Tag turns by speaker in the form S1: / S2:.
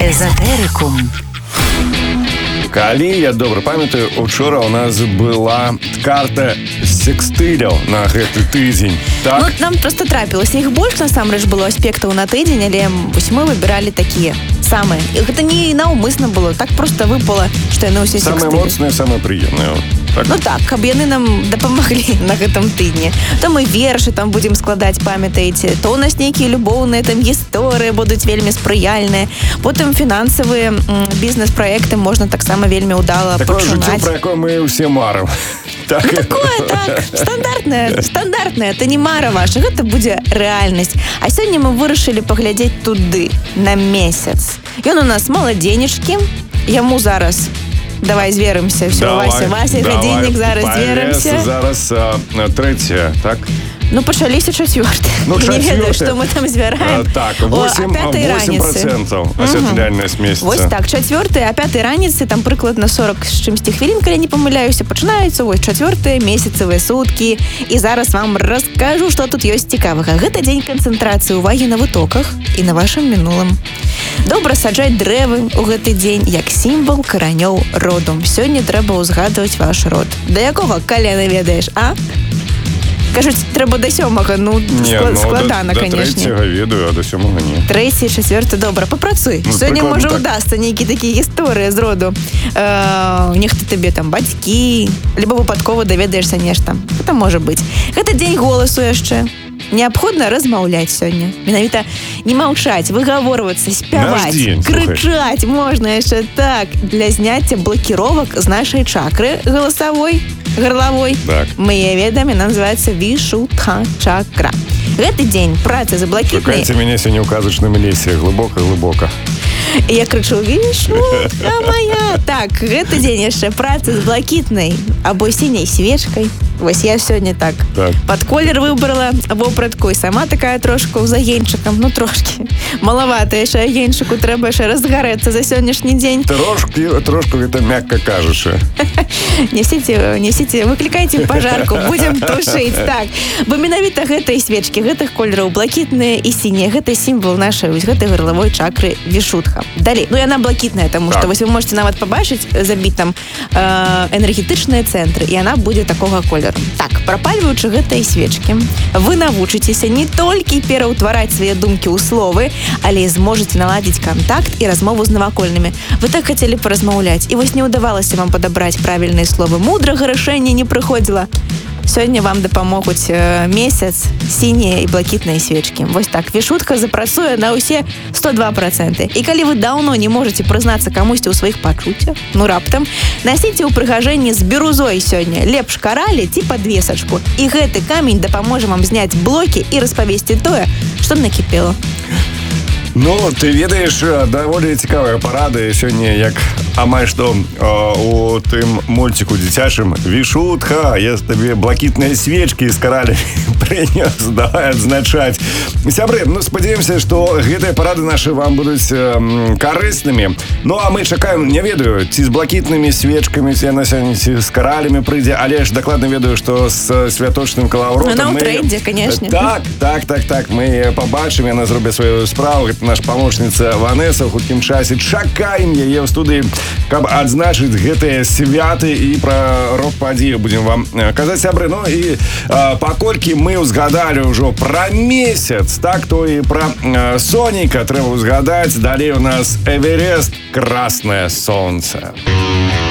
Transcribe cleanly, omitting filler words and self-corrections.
S1: Эзотерикум.
S2: Калі я добра памятаю, учора у нас была карта секстыляў на гэты тыдзень. Так?
S3: Ну, нам просто трапілася. Іх больш, насамрэч, было аспектаў на тыдзень, але вось мы выбіралі такія самыя. І гэта не наўмысна было, так просто выпало, што яны ўсе секстылі.
S2: Самыя моцныя, самыя прыемныя. Так.
S3: Ну так, каб яны нам дапамаглі на гэтым тыдні. То мы вершы там будзем складаць, памятаеце, то ў нас нейкія любоўныя там гісторыі будуць вельмі спрыяльныя. Потым фінансавыя бізнес-праекты можна таксама вельмі ўдала пачынаць.
S2: Такое жыццё, пра якое мы ўсе марым. Так.
S3: Ну, такое, так, стандартнае, это не мара ваша, гэта будзе рэальнасць. А сёння мы вырашылі паглядзець туды, на месяц. Ён у нас маладзенечкі, яму зараз... Давай зверымся, все, Вася, гадзіннік, зараз зверымся.
S2: Зараз трэцяе, так?
S3: Ну, пачаліся чацвёрты.
S2: Ну,
S3: не ведаю, што мы там звяраем.
S2: Так, 8% асвятляльнасць месяца.
S3: Вось так, чацвёрты, а пятай раніцы, там прыкладна 40 з чымсьці хвілін, калі не памыляюся, пачынаюцца вось чацвёртыя месяцавыя суткі. І зараз вам раскажу, што тут ёсць цікавага. Гэта дзень канцэнтрацыі ўвагі на вытоках і на вашым мінулым. Добра саджаць дрэвы ў гэты дзень як сімвал каранёў роду. Сёння трэба ўзгадваць ваш род. Да якога калена ведаеш, а? Кажуць, трэба да 7-га, ну, складана, канешне.
S2: До 3-го ведаю, а до 7-го не.
S3: 3-й, 4-й, добра, папрацуй.
S2: Ну,
S3: сёння можа
S2: так.
S3: удасться нейкі такі гісторыі з роду. Нехта табе там бацькі, либо выпадкова даведаешся нешта. Гэта можа быць. Гэта дзень голасу яшчэ. Неабходна размаўляць сёння. Менавіта не маўчаць, выгаворвацца, спяваць, крычаць можна яшчэ так. Для зняцця блакіровак з нашай чакры галасавой, горловой.
S2: Так.
S3: Мы яе ведаем, яна называецца Вишудха чакра. Гэты дзень працы за блакітнай...
S2: Шукайце мяне сёння ў казачным лесе, глыбока-глыбока.
S3: Я крычу, Вишудха моя. Так, гэты дзень яшчэ працы з блакітнай або сіняй свечкай. Вось я сёння так. Пад колер выбрала вопратку і сама такая трошку з агеньчыкам. Ну, трошкі. Малавата яшчэ агеньчыку, трэба яшчэ разгарэцца за сённяшні дзень.
S2: Трошку гэта мякка кажучы.
S3: Несіце, выклікайце пажарку, будзем тушыць. Так, бо менавіта гэтай свечкі, гэтых колераў блакітныя і сінія, гэта сімвал нашай вось гэтай горловой чакры Вишудха. Далей, ну яна блакітная, таму што вось вы можете нават пабачыць, забіць там энергетычныя цэнтры, і яна будзе такога колеру. Так, прапальваючы гэтыя свечкі, вы навучыцеся не толькі пераўтвараць свае думкі ў словы, але і зможаце наладзіць кантакт і размову з навакольнымі. Вы так хацелі паразмаўляць, і вось не ўдавалася вам падабраць правільныя словы. Мудрага рашэння не прыходзіла. Сёння вам дапамогуць месяц, сінія і блакітныя свечкі. Вось так, Вишудха запрацуе на ўсе 102%. І калі вы даўно не можаце прызнацца камусьці ў сваіх пачуццях, ну раптам, насіце ў прыгажэнні з бірузой сёння лепш каралі ці падвесачку. І гэты камень дапаможа вам зняць блокі і распавесці тое, што накіпела.
S2: Ну, ты ведаеш, даволі цікавая парада сёння, як амаль што у тым мульціку дзіцячым Вишудха, я табе блакітныя свечкі з караля прынёс, давай адзначаць. Сябры, ну, спадзяёмся, што гэтыя парады нашы вам будуць карыснымі. Ну, а мы чакаем, не ведаю, ці з блакітнымі свечкамі, ці яна сёння з каралямі прыйдзе, але ж дакладна ведаю, што з святочным калаўротам
S3: на ўтрэнде, канешне.
S2: Так, мы пабачым, яна зробіць сваю справу. Гэта наша памочніца Ванеса ў хуткім часе. Чакаем яе ў студыі, каб адзначыць гэтыя святы, і пра рок-падзеі будзем вам казаць, сябры. Ну і паколькі мы ўзгадалі ўжо пра месяц, так, то і пра сонейка трэба ўзгадаць. Далей у нас Эверест, краснае сонца.